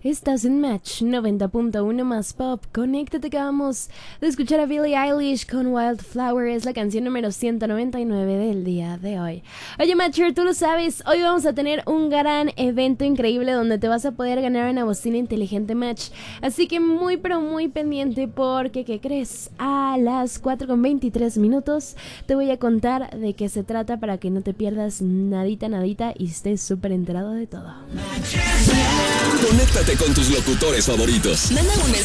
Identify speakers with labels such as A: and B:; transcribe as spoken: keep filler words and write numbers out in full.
A: Estás en Match noventa punto uno más pop. Conéctate, que vamos de escuchar a Billie Eilish con Wildflower. Es la canción número ciento noventa y nueve del día de hoy. Oye, Matcher, tú lo sabes, hoy vamos a tener un gran evento increíble donde te vas a poder ganar una bocina inteligente Match. Así que muy pero muy pendiente, porque ¿qué crees? A las cuatro con veintitrés minutos te voy a contar de qué se trata para que no te pierdas nadita, nadita y estés súper enterado de todo.
B: Conéctate con tus locutores favoritos.
C: Manda un